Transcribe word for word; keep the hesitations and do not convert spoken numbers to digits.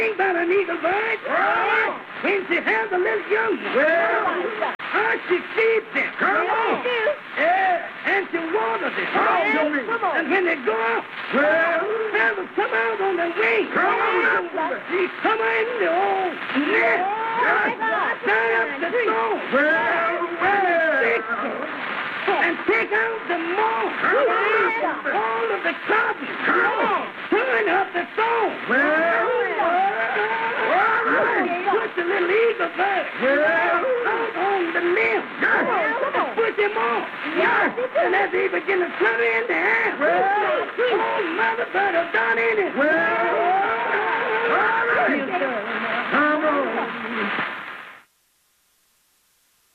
Think about an eagle bird. Well, when she has a little young one. Well, how she feeds them. Come on. Yeah, and she waters it. Come on, Jimmy. And when they go out, well, feathers come out on the wing. Come on. She come in the old nest. Tie up the stone. Well, well. And take out the moss. All of the cotton. Come on. Turn up the stone. Well, put the little eagle bird out on the limb. And push him off. And as he begin to flutter in the air, oh, mother bird have done in it. Well, all right.